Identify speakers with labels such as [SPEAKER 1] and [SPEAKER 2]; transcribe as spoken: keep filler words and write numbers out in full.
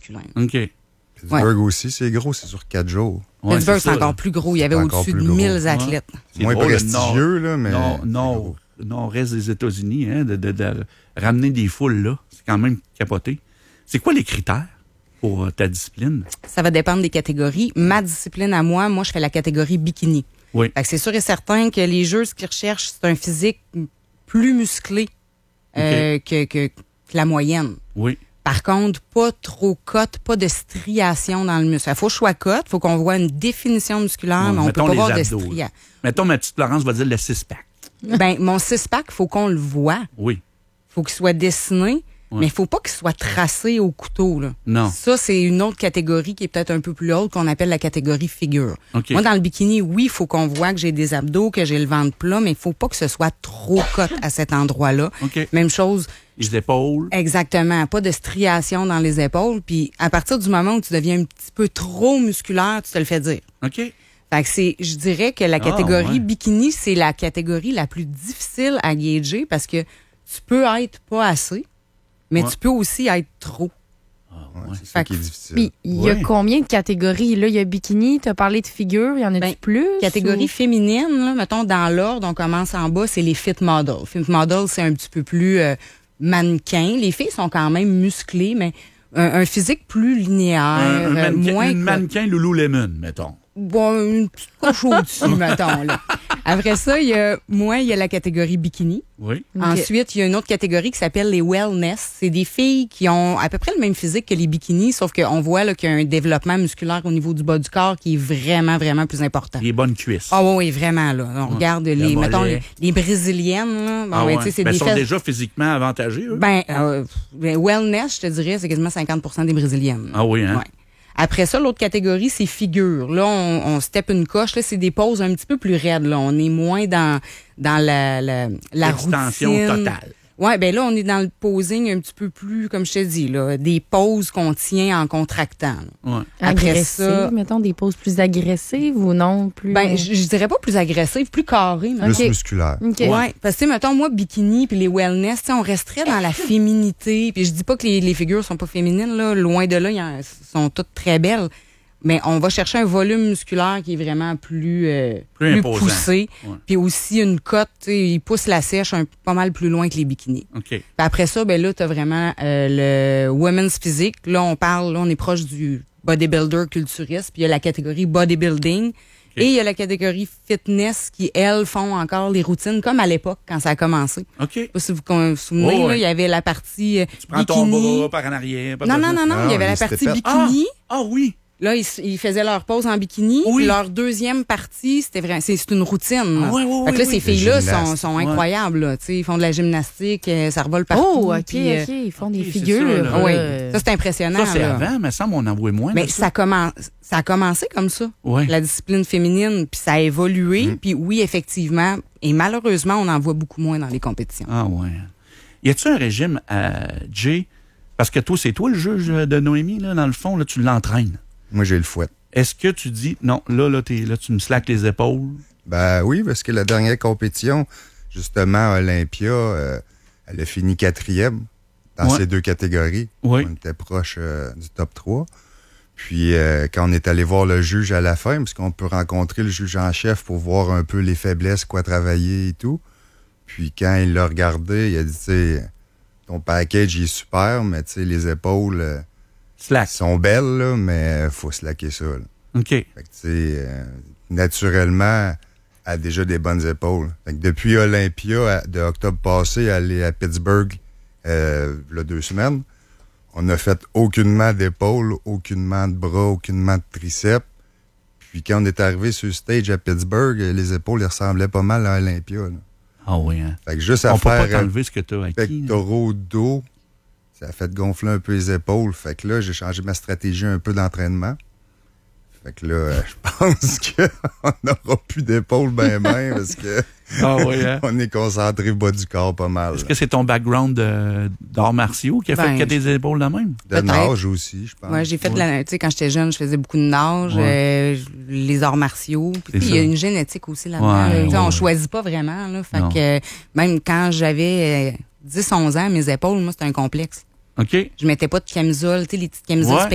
[SPEAKER 1] masculin.
[SPEAKER 2] OK.
[SPEAKER 3] Pittsburgh ouais. aussi, c'est gros, c'est sur quatre jours.
[SPEAKER 1] Ouais, Pittsburgh, c'est, c'est encore plus gros. Il y avait au-dessus de mille athlètes.
[SPEAKER 3] Ouais. C'est moins drôle, prestigieux,
[SPEAKER 2] nord,
[SPEAKER 3] là, mais...
[SPEAKER 2] Non, non, nord-est des États-Unis, hein, de, de, de ramener des foules là, c'est quand même capoté. C'est quoi les critères pour ta discipline?
[SPEAKER 1] Ça va dépendre des catégories. Ma discipline à moi, moi, je fais la catégorie bikini.
[SPEAKER 2] Oui.
[SPEAKER 1] Fait que c'est sûr et certain que les jeux, ce qu'ils recherchent, c'est un physique plus musclé euh, okay. que, que, que la moyenne.
[SPEAKER 2] Oui.
[SPEAKER 1] Par contre, pas trop cote, pas de striation dans le muscle. Il faut que je sois cote, il faut qu'on voit une définition musculaire, ouais, mais on peut pas voir de striation.
[SPEAKER 2] Mettons, ma petite Florence va dire le six-pack.
[SPEAKER 1] Ben, mon six-pack, il faut qu'on le voit.
[SPEAKER 2] Oui.
[SPEAKER 1] Il faut qu'il soit dessiné, ouais. mais il faut pas qu'il soit tracé au couteau. Là.
[SPEAKER 2] Non.
[SPEAKER 1] Ça, c'est une autre catégorie qui est peut-être un peu plus haute, qu'on appelle la catégorie figure.
[SPEAKER 2] Okay.
[SPEAKER 1] Moi, dans le bikini, oui, il faut qu'on voit que j'ai des abdos, que j'ai le ventre plat, mais il faut pas que ce soit trop cote à cet endroit-là.
[SPEAKER 2] Okay.
[SPEAKER 1] Même chose...
[SPEAKER 2] Les épaules.
[SPEAKER 1] Exactement. Pas de striation dans les épaules. Puis à partir du moment où tu deviens un petit peu trop musculaire, tu te le fais dire.
[SPEAKER 2] OK.
[SPEAKER 1] Fait que c'est, je dirais que la catégorie
[SPEAKER 2] ah, ouais.
[SPEAKER 1] bikini, c'est la catégorie la plus difficile à gager parce que tu peux être pas assez, mais ouais. tu peux aussi être trop.
[SPEAKER 3] Ah, ouais, c'est ça qui est difficile.
[SPEAKER 4] Puis, il y a ouais. combien de catégories? Là, il y a bikini, tu as parlé de figure, il y en a-tu ben, plus?
[SPEAKER 1] Catégorie
[SPEAKER 4] ou...
[SPEAKER 1] féminine, là, mettons, dans l'ordre, on commence en bas, c'est les fit models. Fit models, c'est un petit peu plus... Euh, mannequin. Les filles sont quand même musclées, mais un, un physique plus linéaire,
[SPEAKER 2] un, un mannequin,
[SPEAKER 1] moins...
[SPEAKER 2] Une mannequin Lululemon, mettons.
[SPEAKER 1] Bon, une petite coche au-dessus, mettons, là. Après ça, il y a, moi, il y a la catégorie bikini.
[SPEAKER 2] Oui.
[SPEAKER 1] Okay. Ensuite, il y a une autre catégorie qui s'appelle les wellness. C'est des filles qui ont à peu près le même physique que les bikinis, sauf qu'on voit là, qu'il y a un développement musculaire au niveau du bas du corps qui est vraiment, vraiment plus important.
[SPEAKER 2] Les bonnes cuisses.
[SPEAKER 1] Ah oui, oui, vraiment, là. On ouais. regarde les,
[SPEAKER 2] le
[SPEAKER 1] mettons, les, les brésiliennes, là. Bon,
[SPEAKER 2] ah
[SPEAKER 1] ouais,
[SPEAKER 2] ouais.
[SPEAKER 1] c'est
[SPEAKER 2] ben,
[SPEAKER 1] des
[SPEAKER 2] sont
[SPEAKER 1] fesses...
[SPEAKER 2] déjà physiquement avantagées, eux?
[SPEAKER 1] Ben, euh, ben, wellness, je te dirais, c'est quasiment cinquante pour cent des brésiliennes.
[SPEAKER 2] Ah oui, hein?
[SPEAKER 1] Ouais. Après ça, l'autre catégorie, c'est figure. Là, on, on step une coche. Là, c'est des poses un petit peu plus raides. Là, on est moins dans dans la la, la
[SPEAKER 2] Extension
[SPEAKER 1] routine.
[SPEAKER 2] totale.
[SPEAKER 1] Ouais, ben là, on est dans le posing un petit peu plus, comme je te dis, là, des poses qu'on tient en contractant.
[SPEAKER 2] Ouais.
[SPEAKER 4] Après agressive, ça, mettons des poses plus agressives ou non plus.
[SPEAKER 1] Ben, je, je dirais pas plus agressives, plus carrées.
[SPEAKER 3] Plus
[SPEAKER 1] okay.
[SPEAKER 3] musculaire.
[SPEAKER 1] Okay. Ouais, parce que mettons moi bikini puis les wellness, on resterait dans la féminité. Puis je dis pas que les, les figures sont pas féminines là, loin de là, elles sont toutes très belles. Mais on va chercher un volume musculaire qui est vraiment plus, euh,
[SPEAKER 2] plus,
[SPEAKER 1] plus poussé. Ouais. Puis aussi une cote, il pousse la sèche un, pas mal plus loin que les bikinis.
[SPEAKER 2] Okay.
[SPEAKER 1] Puis après ça, ben là, tu as vraiment euh, le women's physique. Là, on parle, là, on est proche du bodybuilder culturiste. Puis il y a la catégorie bodybuilding. Okay. Et il y a la catégorie fitness qui, elles, font encore les routines comme à l'époque, quand ça a commencé.
[SPEAKER 2] OK.
[SPEAKER 1] Je sais pas si vous vous souvenez, oh, ouais. là, il y avait la partie euh,
[SPEAKER 2] tu prends
[SPEAKER 1] bikini.
[SPEAKER 2] ton bras par en arrière.
[SPEAKER 1] Non, non, non, non, il y avait la partie bikini.
[SPEAKER 2] Ah, ah oui.
[SPEAKER 1] Là, ils, ils faisaient leur pause en bikini.
[SPEAKER 2] Oui.
[SPEAKER 1] Leur deuxième partie, c'était vraiment, c'est, c'est une routine.
[SPEAKER 2] Ah, oui, oui,
[SPEAKER 1] fait que là,
[SPEAKER 2] oui,
[SPEAKER 1] ces filles-là sont, sont incroyables. Là, ils font de la gymnastique, ça revole partout.
[SPEAKER 4] Oh, OK,
[SPEAKER 1] puis,
[SPEAKER 4] OK. Ils font des
[SPEAKER 2] okay,
[SPEAKER 4] figures.
[SPEAKER 1] Ça, oui, ça, c'est impressionnant.
[SPEAKER 2] Ça, c'est
[SPEAKER 1] là.
[SPEAKER 2] avant, mais ça, on en voit moins.
[SPEAKER 1] Mais
[SPEAKER 2] ça,
[SPEAKER 1] ça, commence, ça a commencé comme ça,
[SPEAKER 2] ouais.
[SPEAKER 1] la discipline féminine, puis ça a évolué. Mmh. Puis oui, effectivement, et malheureusement, on en voit beaucoup moins dans les compétitions.
[SPEAKER 2] Ah ouais. Y a-tu un régime à Jay? Parce que toi, c'est toi le juge de Noémie, là, dans le fond, là, tu l'entraînes.
[SPEAKER 3] Moi, j'ai le fouet.
[SPEAKER 2] Est-ce que tu dis, non, là, là, t'es, là tu me slackes les épaules?
[SPEAKER 3] Ben oui, parce que la dernière compétition, justement, à Olympia, euh, elle a fini quatrième dans ouais. ces deux catégories.
[SPEAKER 2] Oui.
[SPEAKER 3] On était proche euh, du top trois. Puis, euh, quand on est allé voir le juge à la fin, parce qu'on peut rencontrer le juge en chef pour voir un peu les faiblesses, quoi travailler et tout. Puis, quand il l'a regardé, il a dit, tu sais, ton package il est super, mais tu sais, les épaules... Euh,
[SPEAKER 2] Slack.
[SPEAKER 3] sont belles, là, mais il faut slacker ça. Là.
[SPEAKER 2] OK.
[SPEAKER 3] Fait que, tu sais, euh, naturellement, elle a déjà des bonnes épaules. Fait que depuis Olympia, de octobre passé, aller à Pittsburgh, euh, là, deux semaines, on n'a fait aucunement d'épaules, aucunement de bras, aucunement de triceps. Puis quand on est arrivé sur le stage à Pittsburgh, les épaules, elles ressemblaient pas mal à Olympia. Là.
[SPEAKER 2] Ah oui, hein?
[SPEAKER 3] Fait que juste à
[SPEAKER 2] on
[SPEAKER 3] faire...
[SPEAKER 2] On peut pas t'enlever ce que tu as acquis.
[SPEAKER 3] Pectoraux, dos... Ça a fait gonfler un peu les épaules. Fait que là, j'ai changé ma stratégie un peu d'entraînement. Fait que là, je pense qu'on n'aura plus d'épaules ben ben parce que
[SPEAKER 2] ah oui, hein?
[SPEAKER 3] on est concentré bas du corps pas mal.
[SPEAKER 2] Est-ce que c'est ton background de, d'arts martiaux qui a ben, fait que des épaules de même?
[SPEAKER 3] De nage aussi, je pense.
[SPEAKER 1] Ouais, j'ai fait de la, tu sais, quand j'étais jeune, je faisais beaucoup de nage, ouais. euh, les arts martiaux. Puis il y a une génétique aussi là-dedans. Ouais, là. Ouais, on ouais. choisit pas vraiment, là. Fait non. que même quand j'avais euh, dix onze ans, mes épaules, moi, c'était un complexe.
[SPEAKER 2] OK.
[SPEAKER 1] Je mettais pas de camisole, tu sais, les petites camisoles
[SPEAKER 2] ouais.